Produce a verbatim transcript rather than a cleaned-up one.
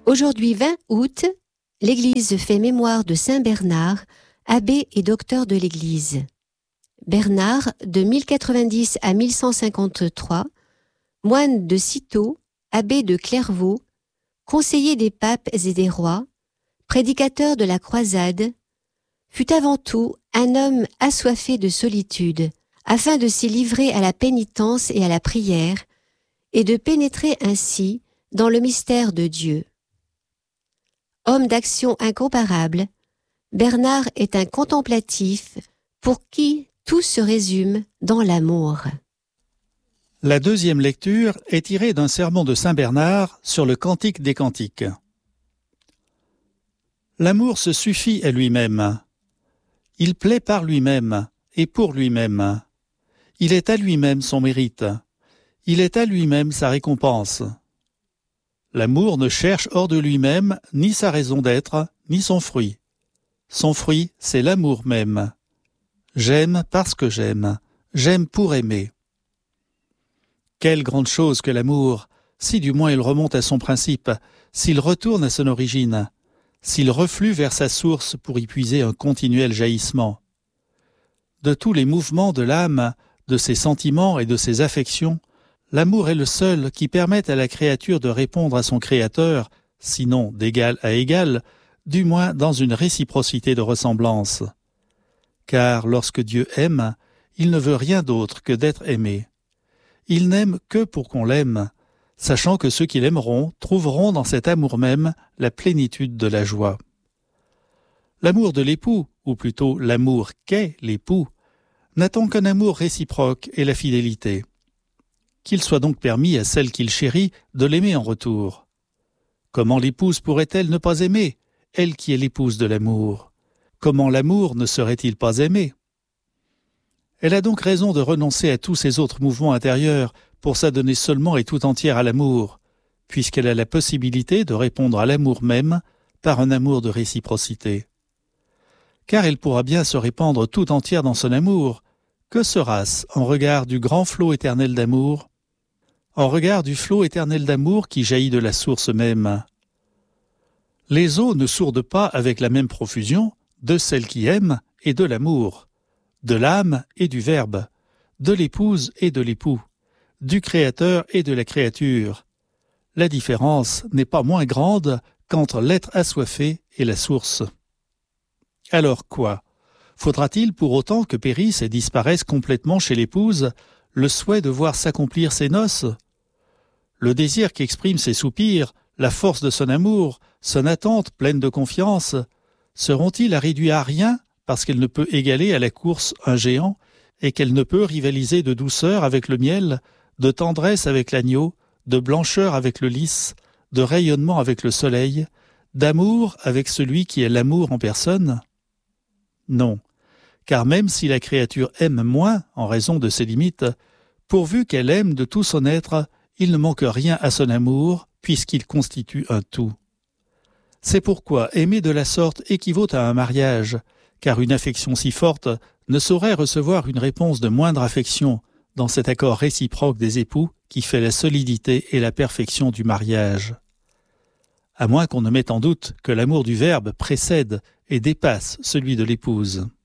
Aujourd'hui vingt août, l'Église fait mémoire de Saint Bernard, abbé et docteur de l'Église. Bernard, de mille quatre-vingt-dix à mille cent cinquante-trois, moine de Cîteaux, abbé de Clairvaux, conseiller des papes et des rois, prédicateur de la croisade, fut avant tout un homme assoiffé de solitude, afin de s'y livrer à la pénitence et à la prière, et de pénétrer ainsi dans le mystère de Dieu. Homme d'action incomparable, Bernard est un contemplatif pour qui tout se résume dans l'amour. La deuxième lecture est tirée d'un sermon de Saint Bernard sur le Cantique des Cantiques. L'amour se suffit à lui-même. Il plaît par lui-même et pour lui-même. Il est à lui-même son mérite. Il est à lui-même sa récompense. L'amour ne cherche hors de lui-même ni sa raison d'être, ni son fruit. Son fruit, c'est l'amour même. J'aime parce que j'aime. J'aime pour aimer. Quelle grande chose que l'amour, si du moins il remonte à son principe, s'il retourne à son origine, s'il reflue vers sa source pour y puiser un continuel jaillissement. De tous les mouvements de l'âme, de ses sentiments et de ses affections, l'amour est le seul qui permette à la créature de répondre à son Créateur, sinon d'égal à égal, du moins dans une réciprocité de ressemblance. Car lorsque Dieu aime, il ne veut rien d'autre que d'être aimé. Il n'aime que pour qu'on l'aime, sachant que ceux qui l'aimeront trouveront dans cet amour même la plénitude de la joie. L'amour de l'époux, ou plutôt l'amour qu'est l'époux, n'attend qu'un amour réciproque et la fidélité. Qu'il soit donc permis à celle qu'il chérit de l'aimer en retour. Comment l'épouse pourrait-elle ne pas aimer, elle qui est l'épouse de l'amour? Comment l'amour ne serait-il pas aimé? Elle a donc raison de renoncer à tous ses autres mouvements intérieurs pour s'adonner seulement et tout entière à l'amour, puisqu'elle a la possibilité de répondre à l'amour même par un amour de réciprocité. Car elle pourra bien se répandre tout entière dans son amour. Que sera-ce en regard du grand flot éternel d'amour? En regard du flot éternel d'amour qui jaillit de la source même. Les eaux ne sourdent pas avec la même profusion de celle qui aime et de l'amour, de l'âme et du Verbe, de l'épouse et de l'époux, du Créateur et de la créature. La différence n'est pas moins grande qu'entre l'être assoiffé et la source. Alors quoi? Faudra-t-il pour autant que périsse et disparaisse complètement chez l'épouse le souhait de voir s'accomplir ses noces? Le désir qu'expriment ses soupirs, la force de son amour, son attente pleine de confiance, seront-ils réduits à rien parce qu'elle ne peut égaler à la course un géant et qu'elle ne peut rivaliser de douceur avec le miel, de tendresse avec l'agneau, de blancheur avec le lys, de rayonnement avec le soleil, d'amour avec celui qui est l'amour en personne? Non, car même si la créature aime moins en raison de ses limites, pourvu qu'elle aime de tout son être, il ne manque rien à son amour, puisqu'il constitue un tout. C'est pourquoi aimer de la sorte équivaut à un mariage, car une affection si forte ne saurait recevoir une réponse de moindre affection dans cet accord réciproque des époux qui fait la solidité et la perfection du mariage. À moins qu'on ne mette en doute que l'amour du Verbe précède et dépasse celui de l'épouse.